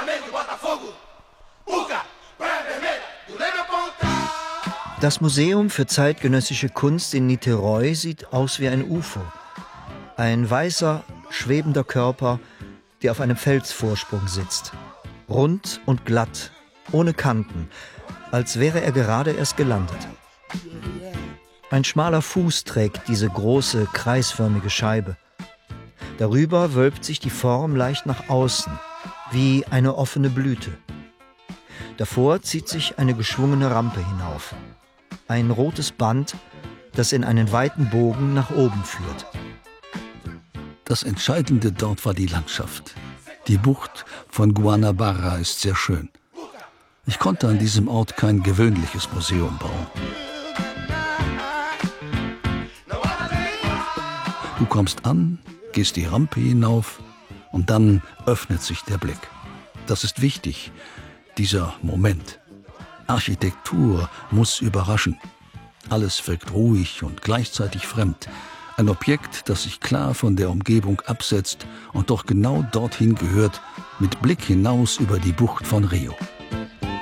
Das Museum für zeitgenössische Kunst in Niterói sieht aus wie ein UFO. Ein weißer, schwebender Körper, der auf einem Felsvorsprung sitzt. Rund und glatt, ohne Kanten, als wäre er gerade erst gelandet. Ein schmaler Fuß trägt diese große, kreisförmige Scheibe. Darüber wölbt sich die Form leicht nach außen, wie eine offene Blüte. Davor zieht sich eine geschwungene Rampe hinauf. Ein rotes Band, das in einen weiten Bogen nach oben führt. Das Entscheidende dort war die Landschaft. Die Bucht von Guanabara ist sehr schön. Ich konnte an diesem Ort kein gewöhnliches Museum bauen. Du kommst an, gehst die Rampe hinauf und dann öffnet sich der Blick. Das ist wichtig, dieser Moment. Architektur muss überraschen. Alles wirkt ruhig und gleichzeitig fremd. Ein Objekt, das sich klar von der Umgebung absetzt und doch genau dorthin gehört, mit Blick hinaus über die Bucht von Rio.